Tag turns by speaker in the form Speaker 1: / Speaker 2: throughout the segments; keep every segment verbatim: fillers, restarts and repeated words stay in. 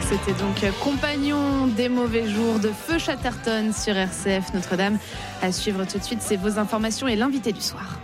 Speaker 1: C'était donc Compagnon des mauvais jours de Feu Chatterton sur R C F Notre-Dame. À suivre tout de suite, c'est vos informations et l'invité du soir.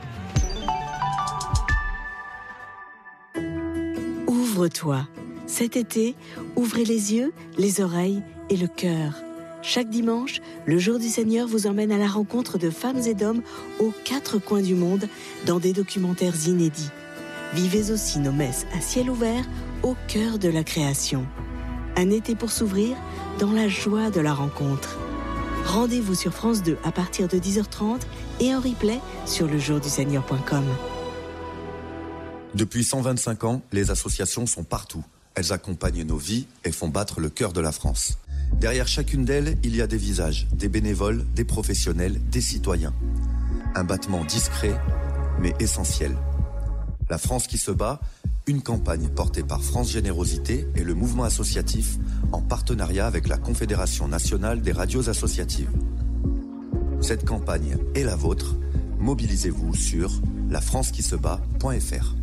Speaker 2: Ouvre-toi. Cet été, ouvrez les yeux, les oreilles et le cœur. Chaque dimanche, le Jour du Seigneur vous emmène à la rencontre de femmes et d'hommes aux quatre coins du monde dans des documentaires inédits. Vivez aussi nos messes à ciel ouvert au cœur de la création. Un été pour s'ouvrir dans la joie de la rencontre. Rendez-vous sur France deux à partir de dix heures trente et en replay sur le jour du seigneur point com.
Speaker 3: Depuis cent vingt-cinq ans, les associations sont partout. Elles accompagnent nos vies et font battre le cœur de la France. Derrière chacune d'elles, il y a des visages, des bénévoles, des professionnels, des citoyens. Un battement discret, mais essentiel. La France qui se bat, une campagne portée par France Générosité et le mouvement associatif en partenariat avec la Confédération nationale des radios associatives. Cette campagne est la vôtre. Mobilisez-vous sur la france qui se bat point f r.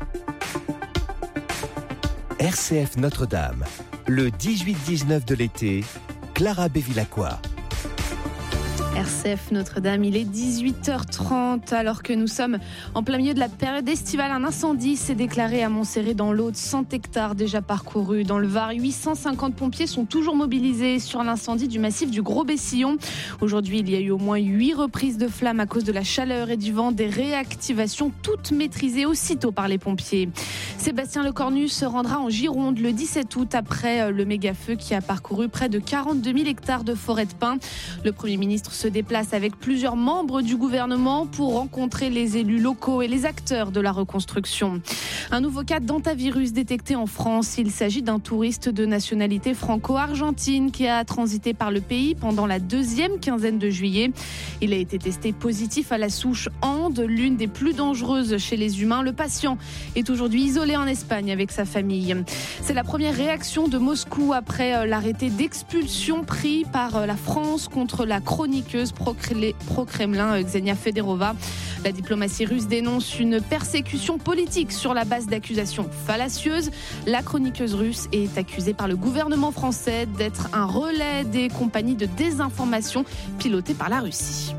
Speaker 4: R C F Notre-Dame, le dix-huit dix-neuf de l'été, Clara Bévilacqua.
Speaker 1: R C F Notre-Dame, il est dix-huit heures trente alors que nous sommes en plein milieu de la période estivale. Un incendie s'est déclaré à Montserrat dans l'Aude, cent hectares déjà parcourus. Dans le Var, huit cent cinquante pompiers sont toujours mobilisés sur l'incendie du massif du Gros-Bessillon. Aujourd'hui, il y a eu au moins huit reprises de flammes à cause de la chaleur et du vent, des réactivations toutes maîtrisées aussitôt par les pompiers. Sébastien Lecornu se rendra en Gironde le dix-sept août après le méga-feu qui a parcouru près de quarante-deux mille hectares de forêt de pins. Le Premier ministre se déplace avec plusieurs membres du gouvernement pour rencontrer les élus locaux et les acteurs de la reconstruction. Un nouveau cas d'hantavirus détecté en France. Il s'agit d'un touriste de nationalité franco-argentine qui a transité par le pays pendant la deuxième quinzaine de juillet. Il a été testé positif à la souche Ande, l'une des plus dangereuses chez les humains. Le patient est aujourd'hui isolé en Espagne avec sa famille. C'est la première réaction de Moscou après l'arrêté d'expulsion pris par la France contre la chroniqueuse pro-Kremlin Ksenia Federova. La diplomatie russe dénonce une persécution politique sur la base d'accusations fallacieuses. La chroniqueuse russe est accusée par le gouvernement français d'être un relais des compagnies de désinformation pilotées par la Russie.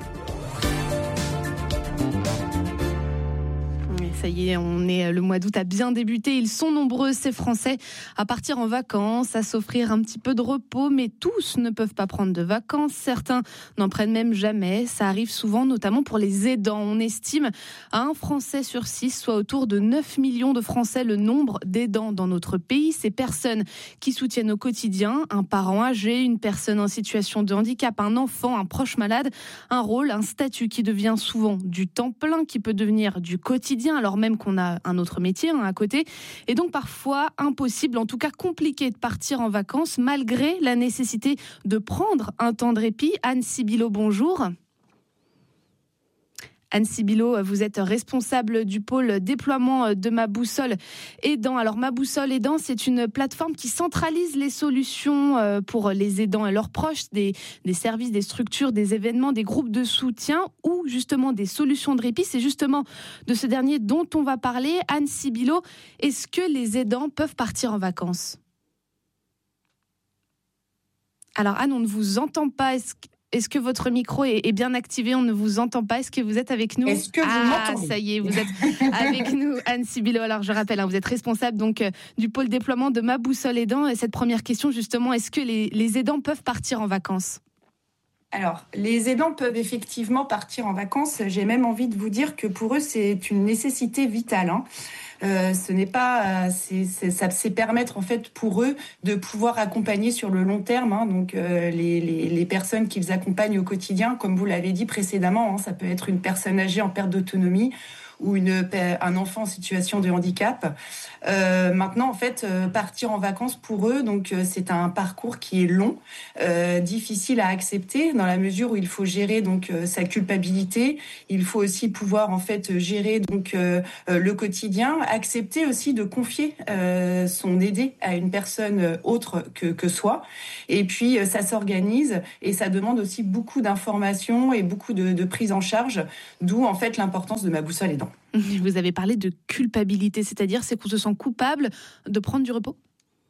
Speaker 1: Ça y est, on est, le mois d'août a bien débuté. Ils sont nombreux, ces Français, à partir en vacances, à s'offrir un petit peu de repos. Mais tous ne peuvent pas prendre de vacances. Certains n'en prennent même jamais. Ça arrive souvent, notamment pour les aidants. On estime à un Français sur six, soit autour de neuf millions de Français, le nombre d'aidants dans notre pays. Ces personnes qui soutiennent au quotidien un parent âgé, une personne en situation de handicap, un enfant, un proche malade. Un rôle, un statut qui devient souvent du temps plein, qui peut devenir du quotidien. Alors même qu'on a un autre métier hein, à côté, et donc parfois impossible, en tout cas compliqué de partir en vacances malgré la nécessité de prendre un temps de répit. Anne Sibilo, bonjour. Anne Sibilo, vous êtes responsable du pôle déploiement de Ma Boussole Aidant. Alors Ma Boussole Aidant, c'est une plateforme qui centralise les solutions pour les aidants et leurs proches, des, des services, des structures, des événements, des groupes de soutien ou justement des solutions de répit. C'est justement de ce dernier dont on va parler. Anne Sibilo, est-ce que les aidants peuvent partir en vacances ? Alors Anne, on ne vous entend pas. Est-ce que Est-ce que votre micro est bien activé ? On ne vous entend pas. Est-ce que vous êtes avec nous ?
Speaker 5: Est-ce que vous
Speaker 1: ah,
Speaker 5: m'entendez ?
Speaker 1: Ça y est, vous êtes avec nous, Anne Sibilo. Alors, je rappelle, hein, vous êtes responsable donc euh, du pôle déploiement de Ma Boussole Aidant. Et cette première question, justement, est-ce que les, les aidants peuvent partir en vacances ?
Speaker 5: Alors, les aidants peuvent effectivement partir en vacances. J'ai même envie de vous dire que pour eux, c'est une nécessité vitale. Hein. Euh, ce n'est pas, euh, c'est, c'est, ça c'est permettre en fait pour eux de pouvoir accompagner sur le long terme. Hein, donc euh, les, les, les personnes qu'ils accompagnent au quotidien, comme vous l'avez dit précédemment, hein, ça peut être une personne âgée en perte d'autonomie ou une, un enfant en situation de handicap. Euh, maintenant, en fait, euh, partir en vacances pour eux, donc euh, c'est un parcours qui est long, euh, difficile à accepter dans la mesure où il faut gérer donc euh, sa culpabilité. Il faut aussi pouvoir en fait gérer donc euh, le quotidien, accepter aussi de confier euh, son aidé à une personne autre que que soi. Et puis euh, ça s'organise et ça demande aussi beaucoup d'informations et beaucoup de, de prise en charge. D'où en fait l'importance de Ma Boussole Aidant.
Speaker 1: Vous avez parlé de culpabilité, c'est-à-dire c'est qu'on se sent coupable de prendre du repos ?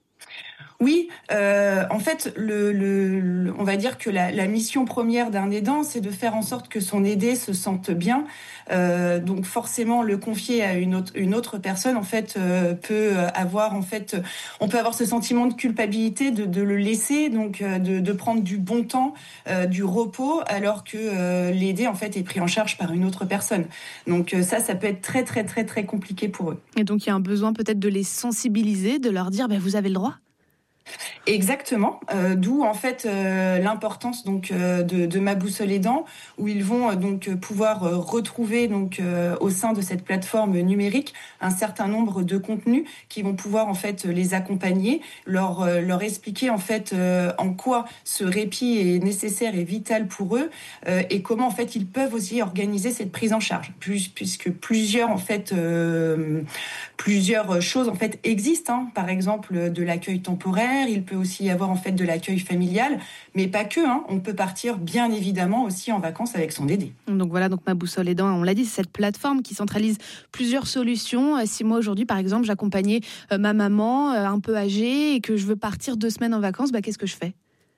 Speaker 5: Oui, euh, en fait, le, le, le- on va dire que la, la mission première d'un aidant, c'est de faire en sorte que son aidé se sente bien. Euh, donc forcément, le confier à une autre, une autre personne, en fait, euh, peut avoir, en fait, on peut avoir ce sentiment de culpabilité de, de le laisser, donc euh, de, de prendre du bon temps, euh, du repos, alors que euh, l'aidé, en fait, est pris en charge par une autre personne. Donc euh, ça, ça peut être très, très, très, très compliqué pour eux.
Speaker 1: Et donc il y a un besoin peut-être de les sensibiliser, de leur dire bah, vous avez le droit.
Speaker 5: Exactement, euh, d'où en fait euh, l'importance donc euh, de, de ma boussole aidant, où ils vont euh, donc euh, pouvoir euh, retrouver donc euh, au sein de cette plateforme numérique un certain nombre de contenus qui vont pouvoir en fait les accompagner, leur euh, leur expliquer en fait euh, en quoi ce répit est nécessaire et vital pour eux euh, et comment en fait ils peuvent aussi organiser cette prise en charge, plus, puisque plusieurs en fait euh, plusieurs choses en fait existent, hein. Par exemple de l'accueil temporaire. Il peut aussi y avoir en fait de l'accueil familial, mais pas que, hein. On peut partir bien évidemment aussi en vacances avec son aidé.
Speaker 1: Donc voilà, donc ma boussole aidant, on l'a dit, c'est cette plateforme qui centralise plusieurs solutions. Si moi aujourd'hui, par exemple, j'accompagnais ma maman un peu âgée et que je veux partir deux semaines en vacances, bah, qu'est-ce que je fais ?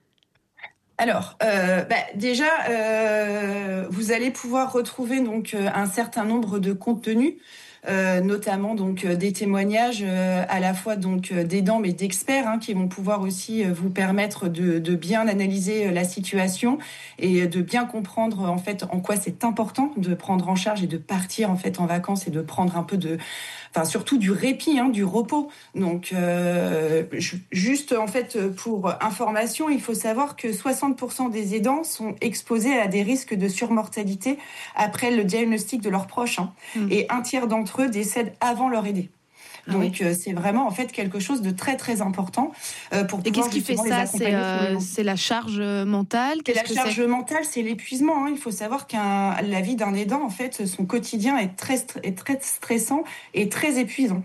Speaker 5: Alors, euh, bah, déjà, euh, vous allez pouvoir retrouver donc un certain nombre de contenus. Euh, notamment donc euh, des témoignages euh, à la fois donc euh, d'aidants mais d'experts, hein, qui vont pouvoir aussi euh, vous permettre de, de bien analyser euh, la situation et de bien comprendre en fait en quoi c'est important de prendre en charge et de partir en fait en vacances et de prendre un peu de, enfin surtout du répit, hein, du repos. Donc euh, juste en fait pour information, il faut savoir que soixante pour cent des aidants sont exposés à des risques de surmortalité après le diagnostic de leurs proches, hein, mmh. et un tiers d'entre eux décèdent avant leur aidé. Donc ah oui. euh, c'est vraiment en fait quelque chose de très très important euh, pour
Speaker 1: et
Speaker 5: pouvoir
Speaker 1: qu'est-ce qui fait ça, c'est, euh, c'est la charge mentale.
Speaker 5: C'est
Speaker 1: qu'est-ce
Speaker 5: la charge c'est mentale, c'est l'épuisement, hein. Il faut savoir qu'un la vie d'un aidant en fait, son quotidien est très est très stressant et très épuisant.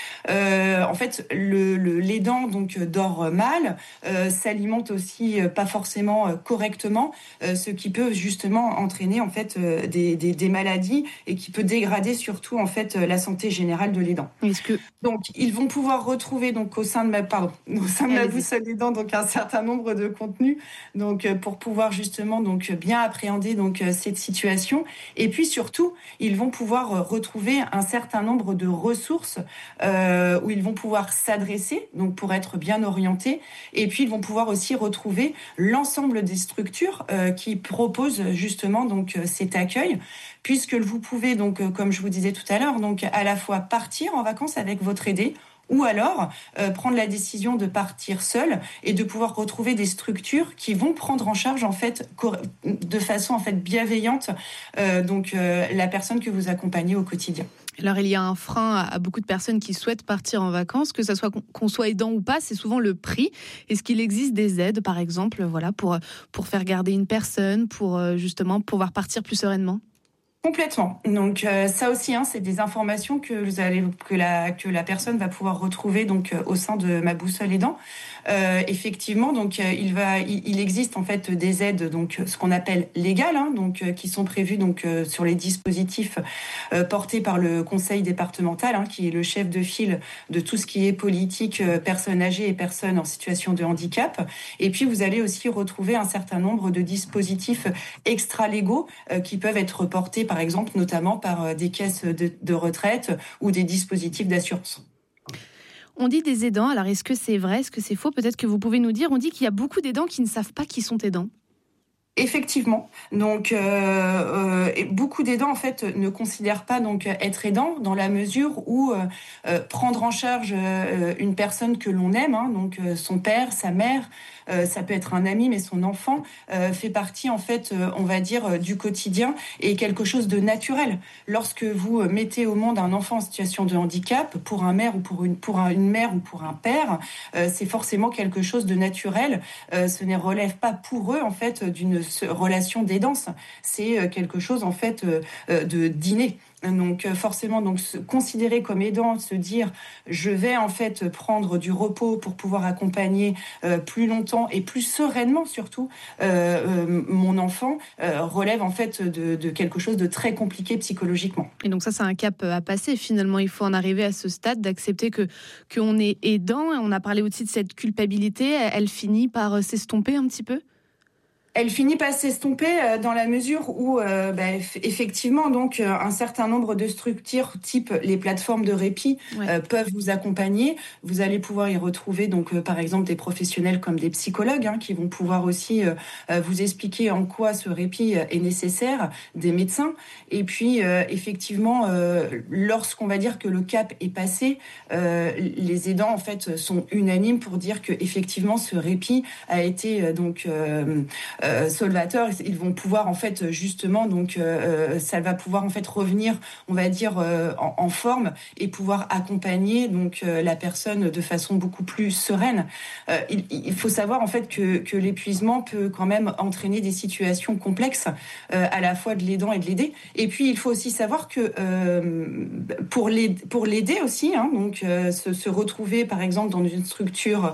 Speaker 5: Euh, en fait, le, le, l'aidant donc dort mal, euh, s'alimente aussi euh, pas forcément euh, correctement, euh, ce qui peut justement entraîner en fait euh, des, des, des maladies et qui peut dégrader surtout en fait la santé générale de l'aidant.
Speaker 1: Est-ce que
Speaker 5: donc ils vont pouvoir retrouver donc au sein de ma pardon au sein de ma boussole aidant donc un certain nombre de contenus donc euh, pour pouvoir justement donc bien appréhender donc euh, cette situation et puis surtout ils vont pouvoir euh, retrouver un certain nombre de ressources. Euh, Euh, où ils vont pouvoir s'adresser, donc pour être bien orientés, et puis ils vont pouvoir aussi retrouver l'ensemble des structures euh, qui proposent justement donc euh, cet accueil, puisque vous pouvez donc, euh, comme je vous disais tout à l'heure, donc à la fois partir en vacances avec votre aidé, ou alors euh, prendre la décision de partir seul et de pouvoir retrouver des structures qui vont prendre en charge en fait de façon en fait bienveillante euh, donc euh, la personne que vous accompagnez au quotidien.
Speaker 1: Alors il y a un frein à beaucoup de personnes qui souhaitent partir en vacances, que ça soit qu'on soit aidant ou pas, c'est souvent le prix. Est-ce qu'il existe des aides, par exemple, voilà, pour pour faire garder une personne, pour justement pouvoir partir plus sereinement ?
Speaker 5: Complètement. Donc euh, ça aussi, hein, c'est des informations que vous allez que la que la personne va pouvoir retrouver donc euh, au sein de ma boussole aidant. Euh, effectivement, donc euh, il va il, il existe en fait des aides donc ce qu'on appelle légales, hein, donc euh, qui sont prévues donc euh, sur les dispositifs euh, portés par le conseil départemental, hein, qui est le chef de file de tout ce qui est politique euh, personnes âgées et personnes en situation de handicap. Et puis vous allez aussi retrouver un certain nombre de dispositifs extra-légaux euh, qui peuvent être portés par exemple, notamment par des caisses de, de retraite ou des dispositifs d'assurance.
Speaker 1: On dit des aidants, alors est-ce que c'est vrai, est-ce que c'est faux ? Peut-être que vous pouvez nous dire, on dit qu'il y a beaucoup d'aidants qui ne savent pas qu'ils sont aidants.
Speaker 5: Effectivement, donc euh, euh, beaucoup d'aidants en fait ne considèrent pas donc être aidant dans la mesure où euh, euh, prendre en charge euh, une personne que l'on aime, hein, donc euh, son père, sa mère, euh, ça peut être un ami, mais son enfant euh, fait partie en fait, euh, on va dire, euh, du quotidien et quelque chose de naturel. Lorsque vous mettez au monde un enfant en situation de handicap, pour un mère ou pour une pour un, une mère ou pour un père, euh, c'est forcément quelque chose de naturel. Euh, ce ne relève pas pour eux en fait d'une relation d'aidance, c'est quelque chose en fait de d'inné. Donc forcément, donc se considérer comme aidant, se dire je vais en fait prendre du repos pour pouvoir accompagner euh, plus longtemps et plus sereinement surtout euh, euh, mon enfant euh, relève en fait de, de quelque chose de très compliqué psychologiquement.
Speaker 1: Et donc ça, c'est un cap à passer. Finalement, il faut en arriver à ce stade d'accepter que qu'on est aidant. On a parlé aussi de cette culpabilité. Elle finit par s'estomper un petit peu.
Speaker 5: Elle finit par s'estomper dans la mesure où, euh, bah, effectivement, donc un certain nombre de structures, type les plateformes de répit, ouais. euh, peuvent vous accompagner. Vous allez pouvoir y retrouver, donc, euh, par exemple, des professionnels comme des psychologues, hein, qui vont pouvoir aussi euh, vous expliquer en quoi ce répit est nécessaire, des médecins. Et puis, euh, effectivement, euh, lorsqu'on va dire que le cap est passé, euh, les aidants, en fait, sont unanimes pour dire que, effectivement, ce répit a été euh, donc euh, Euh, solvateurs, ils vont pouvoir en fait justement donc euh, ça va pouvoir en fait revenir, on va dire euh, en, en forme et pouvoir accompagner donc euh, la personne de façon beaucoup plus sereine. Euh, il, il faut savoir en fait que, que l'épuisement peut quand même entraîner des situations complexes euh, à la fois de l'aidant et de l'aider. Et puis il faut aussi savoir que euh, pour l'aider, pour l'aider aussi, hein, donc euh, se, se retrouver par exemple dans une structure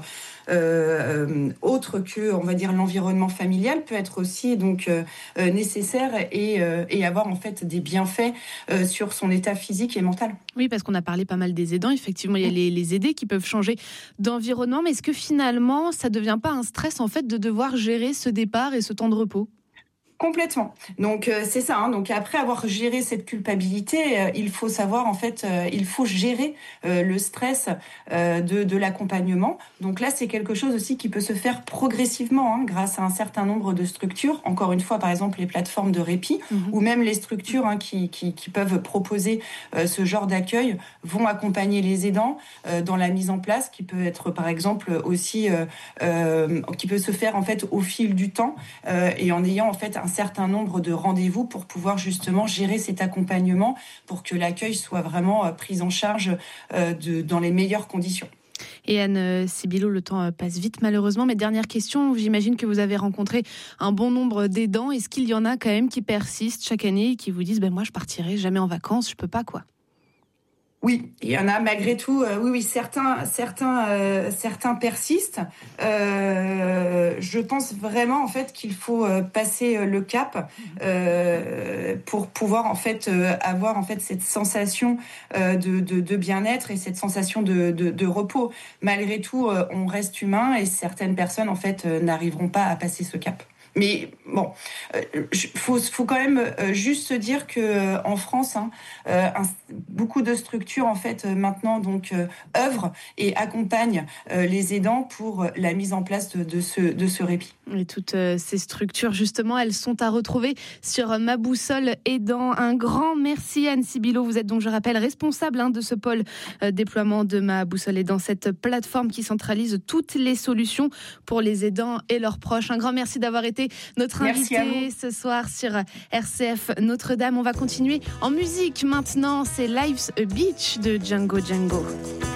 Speaker 5: Euh, autre que, on va dire, l'environnement familial peut être aussi donc euh, nécessaire et, euh, et avoir en fait des bienfaits euh, sur son état physique et mental.
Speaker 1: Oui, parce qu'on a parlé pas mal des aidants. Effectivement, il y a les, les aidés qui peuvent changer d'environnement, mais est-ce que finalement, ça devient pas un stress en fait de devoir gérer ce départ et ce temps de repos ?
Speaker 5: Complètement. Donc euh, c'est ça. Hein. Donc après avoir géré cette culpabilité, euh, il faut savoir en fait, euh, il faut gérer euh, le stress euh, de, de l'accompagnement. Donc là, c'est quelque chose aussi qui peut se faire progressivement hein, grâce à un certain nombre de structures. Encore une fois, par exemple, les plateformes de répit mmh. ou même les structures hein, qui, qui, qui peuvent proposer euh, ce genre d'accueil vont accompagner les aidants euh, dans la mise en place, qui peut être par exemple aussi, euh, euh, qui peut se faire en fait au fil du temps euh, et en ayant en fait un un certain nombre de rendez-vous pour pouvoir justement gérer cet accompagnement pour que l'accueil soit vraiment pris en charge euh, de, dans les meilleures conditions.
Speaker 1: Et Anne Sibilo, le temps passe vite malheureusement, mais dernière question, j'imagine que vous avez rencontré un bon nombre d'aidants. Est-ce qu'il y en a quand même qui persistent chaque année et qui vous disent ben moi je partirai jamais en vacances, je peux pas quoi?
Speaker 5: Oui, il y en a malgré tout. Euh, oui, oui, certains, certains, euh, certains persistent. Euh, je pense vraiment en fait qu'il faut euh, passer le cap euh, pour pouvoir en fait euh, avoir en fait cette sensation euh, de, de, de bien-être et cette sensation de, de, de repos. Malgré tout, euh, on reste humain et certaines personnes en fait euh, n'arriveront pas à passer ce cap. Mais bon, il euh, faut, faut quand même euh, juste se dire que euh, en France, hein, euh, un, beaucoup de structures en fait euh, maintenant donc euh, œuvrent et accompagnent euh, les aidants pour la mise en place de, de ce de ce répit.
Speaker 1: Et toutes euh, ces structures justement, elles sont à retrouver sur Ma Boussole Aidant. Un grand merci Anne Sibilo. Vous êtes donc, je rappelle, responsable hein, de ce pôle euh, déploiement de Ma Boussole Aidant, cette plateforme qui centralise toutes les solutions pour les aidants et leurs proches. Un grand merci d'avoir été notre invité ce soir sur R C F Notre-Dame. On va continuer en musique maintenant. C'est Life's a Beach de Django Django.